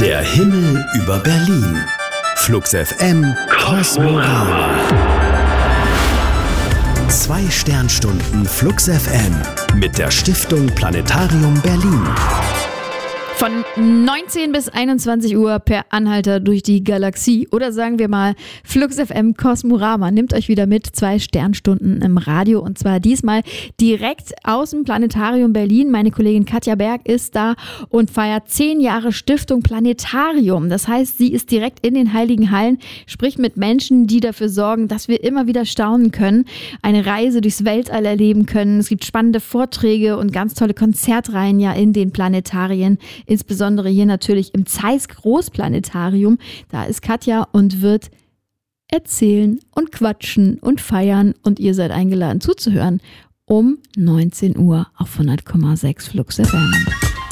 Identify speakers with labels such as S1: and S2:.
S1: Der Himmel über Berlin. Flux FM Kosmorama. 2 Sternstunden Flux FM mit der Stiftung Planetarium Berlin.
S2: Von 19 bis 21 Uhr per Anhalter durch die Galaxie. Oder sagen wir mal, Flux FM Kosmorama nimmt euch wieder mit 2 Sternstunden im Radio. Und zwar diesmal direkt aus dem Planetarium Berlin. Meine Kollegin Katja Berg ist da und feiert 10 Jahre Stiftung Planetarium. Das heißt, sie ist direkt in den Heiligen Hallen, spricht mit Menschen, die dafür sorgen, dass wir immer wieder staunen können, eine Reise durchs Weltall erleben können. Es gibt spannende Vorträge und ganz tolle Konzertreihen ja in den Planetarien. Insbesondere hier natürlich im Zeiss Großplanetarium. Da ist Katja und wird erzählen und quatschen und feiern. Und ihr seid eingeladen zuzuhören um 19 Uhr auf 100,6 Flux FM.